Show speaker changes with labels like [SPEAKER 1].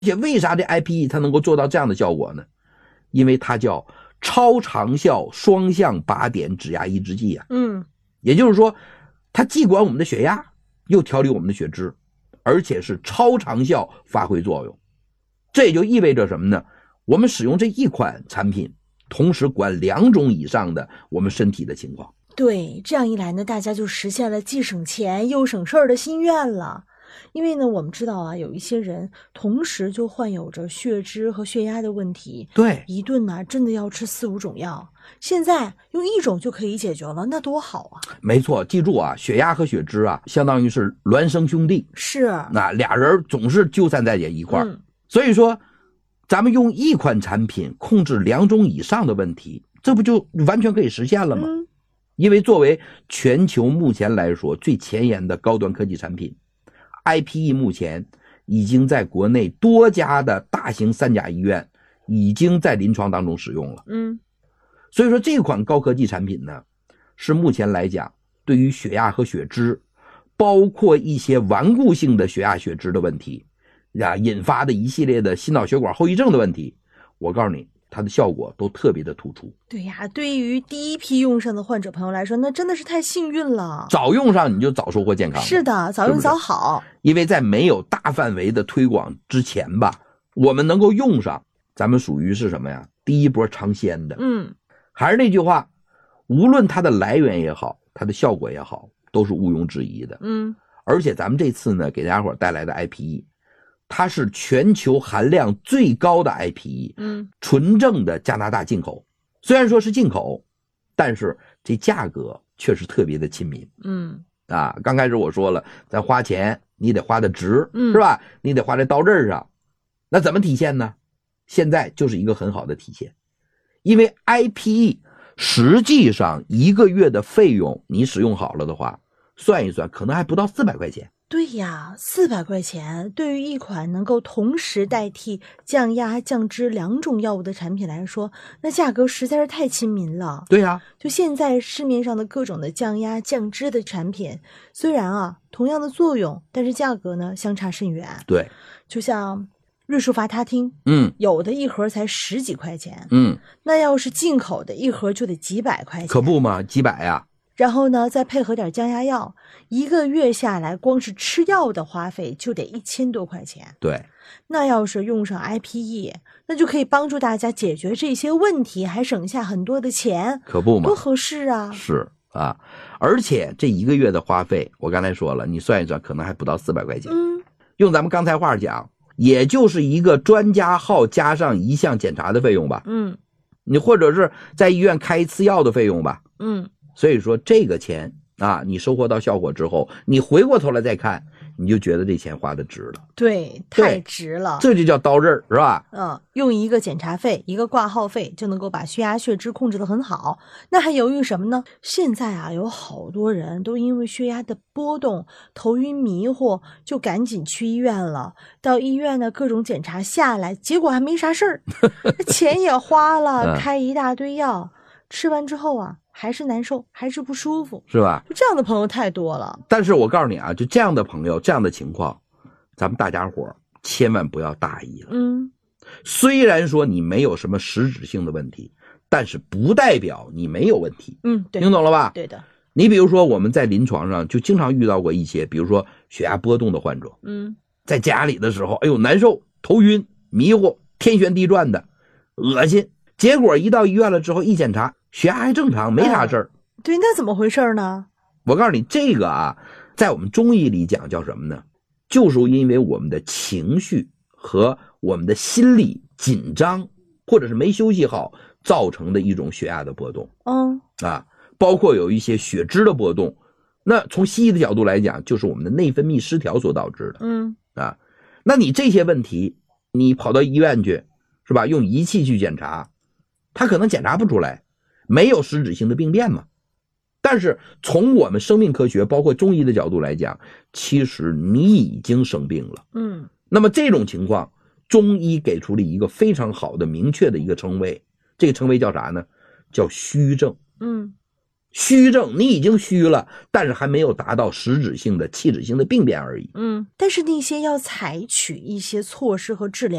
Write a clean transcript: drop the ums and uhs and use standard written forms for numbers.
[SPEAKER 1] 且为啥这 IPE 它能够做到这样的效果呢？因为它叫超长效双向靶点指压抑制剂啊。也就是说它既管我们的血压，又调理我们的血脂，而且是超长效发挥作用。这也就意味着什么呢？我们使用这一款产品，同时管2种以上的我们身体的情况。
[SPEAKER 2] 对，这样一来呢，大家就实现了既省钱又省事儿的心愿了。因为呢，我们知道啊，有一些人同时就患有着血脂和血压的问题，
[SPEAKER 1] 对，
[SPEAKER 2] 一顿呢真的要吃4、5种药，现在用1种就可以解决了，那多好啊！
[SPEAKER 1] 没错，记住啊，血压和血脂啊，相当于是孪生兄弟，
[SPEAKER 2] 是，
[SPEAKER 1] 那俩人总是纠缠在一块儿。所以说，咱们用一款产品控制2种以上的问题，这不就完全可以实现了吗？因为作为全球目前来说最前沿的高端科技产品，IPE 目前已经在国内多家的大型3甲医院已经在临床当中使用了。所以说这款高科技产品呢，是目前来讲对于血压和血脂，包括一些顽固性的血压血脂的问题引发的一系列的心脑血管后遗症的问题，我告诉你它的效果都特别的突出。
[SPEAKER 2] 对呀，对于第一批用上的患者朋友来说，那真的是太幸运了。
[SPEAKER 1] 早用上你就早收获健康。
[SPEAKER 2] 是的，早用早好。
[SPEAKER 1] 因为在没有大范围的推广之前吧，我们能够用上，咱们属于是什么呀？第一波尝鲜的。还是那句话，无论它的来源也好，它的效果也好，都是毋庸置疑的。而且咱们这次呢，给大家伙带来的 IPE， 它是全球含量最高的 IPE，纯正的加拿大进口。虽然说是进口，但是这价格确实特别的亲民。刚开始我说了，咱花钱你得花的值，是吧？你得花在刀刃上。那怎么体现呢？现在就是一个很好的体现。因为 IPE 实际上1个月的费用，你使用好了的话，算一算可能还不到400块钱。
[SPEAKER 2] 对呀，400块钱对于一款能够同时代替降压降脂2种药物的产品来说，那价格实在是太亲民了。
[SPEAKER 1] 对呀，
[SPEAKER 2] 就现在市面上的各种的降压降脂的产品，虽然啊同样的作用，但是价格呢相差甚远。
[SPEAKER 1] 对，
[SPEAKER 2] 就像瑞舒伐他汀，有的一盒才10几块钱，那要是进口的一盒就得几百块钱。
[SPEAKER 1] 可不嘛，几百呀。
[SPEAKER 2] 然后呢，再配合点降压药，1个月下来，光是吃药的花费就得1000多块钱。
[SPEAKER 1] 对，
[SPEAKER 2] 那要是用上 IPE， 那就可以帮助大家解决这些问题，还省下很多的钱，
[SPEAKER 1] 可不嘛，
[SPEAKER 2] 多合适啊！
[SPEAKER 1] 是啊，而且这1个月的花费，我刚才说了，你算一算，可能还不到400块钱。用咱们刚才话讲，也就是一个专家号加上1项检查的费用吧。你或者是在医院开1次药的费用吧。所以说这个钱啊，你收获到效果之后，你回过头来再看，你就觉得这钱花的值了。
[SPEAKER 2] 对，太值了。
[SPEAKER 1] 这就叫刀刃，是吧？
[SPEAKER 2] 用1个检查费1个挂号费就能够把血压血脂控制得很好，那还犹豫什么呢？现在啊，有好多人都因为血压的波动头晕迷糊，就赶紧去医院了。到医院呢，各种检查下来，结果还没啥事儿，钱也花了，开一大堆药，吃完之后啊还是难受，还是不舒服，
[SPEAKER 1] 是吧？
[SPEAKER 2] 就这样的朋友太多了。
[SPEAKER 1] 但是我告诉你啊，就这样的朋友，这样的情况，咱们大家伙千万不要大意了。虽然说你没有什么实质性的问题，但是不代表你没有问题。
[SPEAKER 2] 对，
[SPEAKER 1] 听懂了吧？
[SPEAKER 2] 对的。
[SPEAKER 1] 你比如说我们在临床上就经常遇到过一些，比如说血压波动的患者，在家里的时候，哎呦难受，头晕迷糊，天旋地转的，恶心。结果一到医院了之后，一检查血压还正常，没啥事儿。
[SPEAKER 2] 对，那怎么回事呢？
[SPEAKER 1] 我告诉你，这个啊，在我们中医里讲叫什么呢？就是因为我们的情绪和我们的心理紧张，或者是没休息好，造成的一种血压的波动。包括有一些血脂的波动。那从西医的角度来讲，就是我们的内分泌失调所导致的。那你这些问题，你跑到医院去，是吧？用仪器去检查，他可能检查不出来，没有实质性的病变嘛。但是从我们生命科学包括中医的角度来讲，其实你已经生病了。那么这种情况，中医给出了一个非常好的明确的一个称谓，这个称谓叫啥呢？叫虚症。 虚症你已经虚了，但是还没有达到实质性的器质性的病变而已。
[SPEAKER 2] 但是那些要采取一些措施和治疗